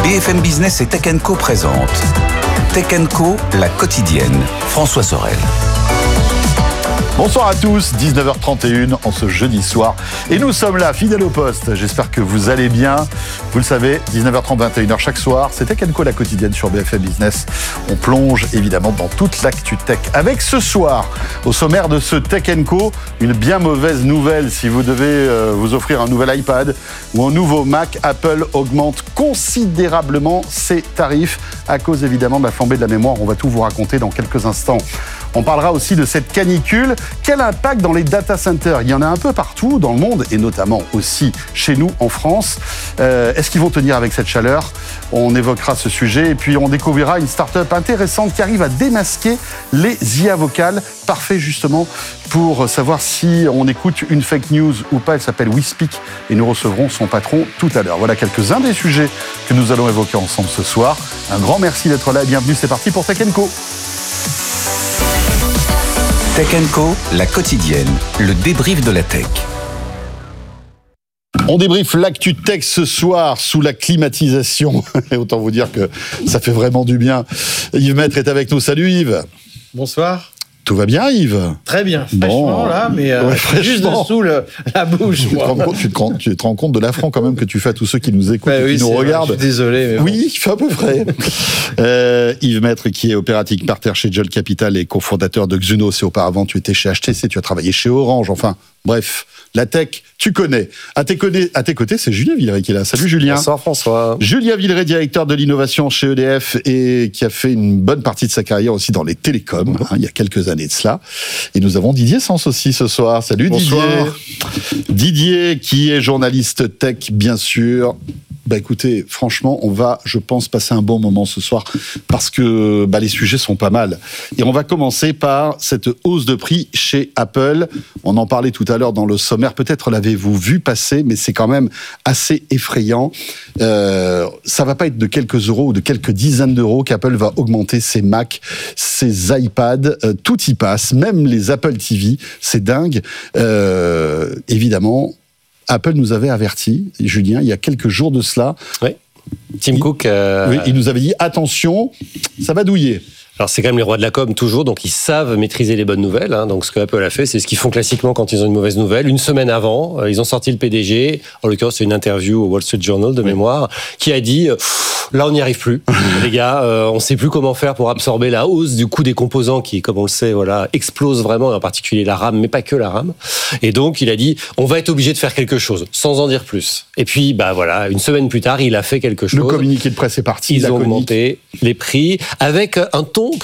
BFM Business et Tech & Co présente Tech & Co, la quotidienne. François Sorel. Bonsoir à tous, 19h31 en ce jeudi soir. Et nous sommes là, fidèles au poste. J'espère que vous allez bien. Vous le savez, 19h30, 21h chaque soir, c'est Tech & Co, la quotidienne sur BFM Business. On plonge évidemment dans toute l'actu tech. Avec ce soir, au sommaire de ce Tech & Co, une bien mauvaise nouvelle. Si vous devez vous offrir un nouvel iPad ou un nouveau Mac, Apple augmente considérablement ses tarifs à cause évidemment de la flambée de la mémoire. On va tout vous raconter dans quelques instants. On parlera aussi de cette canicule. Quel impact dans les data centers ? Il y en a un peu partout dans le monde et notamment aussi chez nous en France. Est-ce qu'ils vont tenir avec cette chaleur ? On évoquera ce sujet et puis on découvrira une start-up intéressante qui arrive à démasquer les IA vocales. Parfait justement pour savoir si on écoute une fake news ou pas. Elle s'appelle WeSpeak et nous recevrons son patron tout à l'heure. Voilà quelques-uns des sujets que nous allons évoquer ensemble ce soir. Un grand merci d'être là et bienvenue. C'est parti pour Tech & Co. Tech & Co, la quotidienne, le débrief de la tech. On débriefe l'actu tech ce soir sous la climatisation. Autant vous dire que ça fait vraiment du bien. Yves Maître est avec nous. Salut Yves. Bonsoir. Tout va bien Yves ? Très bien, fraîchement là, mais juste dessous la bouche. Tu te rends compte de l'affront quand même que tu fais à tous ceux qui nous écoutent et qui nous regardent. Je suis désolé. Mais oui, il fait à peu près. Yves Maître qui est opérating partner chez Jolt Capital et cofondateur de Xunos. Et auparavant, tu étais chez HTC, tu as travaillé chez Orange. Enfin, bref, la tech, tu connais. À tes côtés, c'est Julien Villeray qui est là. Salut Julien. Bonsoir François. Julien Villeray, directeur de l'innovation chez EDF et qui a fait une bonne partie de sa carrière aussi dans les télécoms, il y a quelques années de cela. Et nous avons Didier Sens aussi ce soir. Salut Bonsoir. Didier. Didier qui est journaliste tech, bien sûr. Écoutez, franchement, on va, je pense, passer un bon moment ce soir parce que les sujets sont pas mal. Et on va commencer par cette hausse de prix chez Apple. On en parlait tout à l'heure dans le sommaire. Peut-être l'avez-vous vu passer, mais c'est quand même assez effrayant. Ça va pas être de quelques euros ou de quelques dizaines d'euros qu'Apple va augmenter ses Mac, ses iPads. Tout y passe, même les Apple TV. C'est dingue. Évidemment, Apple nous avait averti, Julien, il y a quelques jours de cela. Oui. Tim Cook. Oui, il nous avait dit attention, ça va douiller. Alors c'est quand même les rois de la com toujours, donc ils savent maîtriser les bonnes nouvelles. Donc ce que Apple a fait, c'est ce qu'ils font classiquement quand ils ont une mauvaise nouvelle. Une semaine avant, ils ont sorti le PDG. En l'occurrence, c'est une interview au Wall Street Journal de mémoire, qui a dit là on n'y arrive plus, les gars. On ne sait plus comment faire pour absorber la hausse du coût des composants qui, comme on le sait, explose vraiment, et en particulier la RAM, mais pas que la RAM. Et donc il a dit on va être obligé de faire quelque chose, sans en dire plus. Et puis une semaine plus tard, il a fait quelque chose. Le communiqué de presse est parti. Ils ont augmenté les prix avec un ton